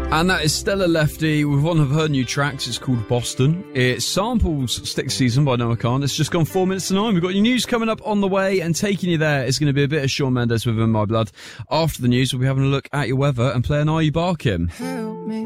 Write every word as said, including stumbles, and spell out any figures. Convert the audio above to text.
And that is Stella Lefty with one of her new tracks. It's called Boston. It samples Stick Season by Noah Khan. It's just gone four minutes to nine. We've got your news coming up on the way, and taking you there is going to be a bit of Shawn Mendes with In My Blood. After the news, we'll be having a look at your weather and playing Are You Barking? Help me.